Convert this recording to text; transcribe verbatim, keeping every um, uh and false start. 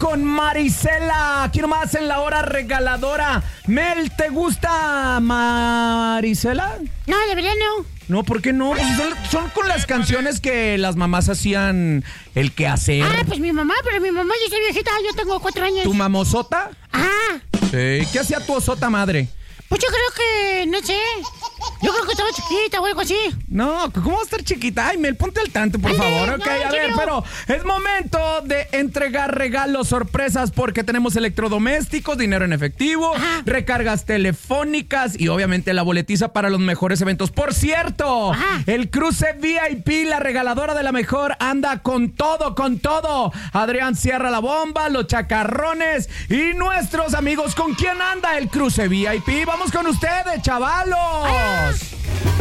con Marisela, aquí nomás en la hora regaladora. Mel, ¿te gusta Marisela? No, de verdad no. No, ¿por qué no? Pues son, son con las canciones que las mamás hacían el quehacer. Ah, pues mi mamá, pero mi mamá ya está viejita, yo tengo cuatro años. ¿Tu mamosota? Ah. Sí. ¿Qué hacía tu osota madre? Pues yo creo que, no sé, yo creo que estaba chiquita o algo así. No, ¿cómo va a estar chiquita? Ay, Mel, ponte al tanto, por Ande, favor. Ok, no, a ver, quiero. pero es momento de entregar regalos, sorpresas, porque tenemos electrodomésticos, dinero en efectivo, Ajá. recargas telefónicas y obviamente la boletiza para los mejores eventos. Por cierto, Ajá. el cruce V I P, la regaladora de la mejor, anda con todo, con todo. Adrián Sierra la bomba, los chacarrones y nuestros amigos. ¿Con quién anda el cruce V I P? Vamos con ustedes, chavalos. Adiós.